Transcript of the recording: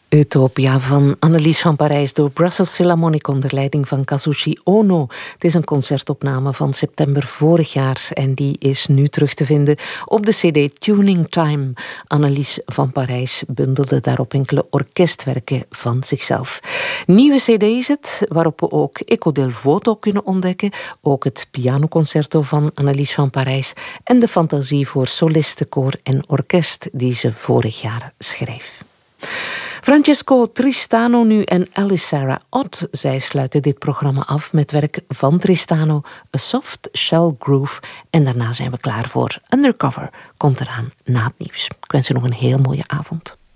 Utopia van Annelies van Parijs door Brussels Philharmonic onder leiding van Kazushi Ono. Het is een concertopname van september vorig jaar en die is nu terug te vinden op de cd Tuning Time. Annelies van Parijs bundelde daarop enkele orkestwerken van zichzelf. Nieuwe cd is het, waarop we ook Eco del Voto kunnen ontdekken, ook het pianoconcerto van Annelies van Parijs en de fantasie voor solisten, koor en orkest die ze vorig jaar schreef. Francesco Tristano nu en Alice Sarah Ott. Zij sluiten dit programma af met werk van Tristano, A Soft Shell Groove. En daarna zijn we klaar voor Undercover. Komt eraan na het nieuws. Ik wens u nog een heel mooie avond.